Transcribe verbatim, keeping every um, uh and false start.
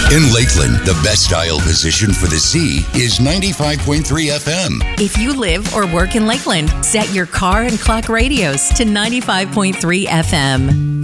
In Lakeland, the best dial position for the sea is ninety-five point three F M. If you live or work in Lakeland, set your car and clock radios to ninety-five point three F M.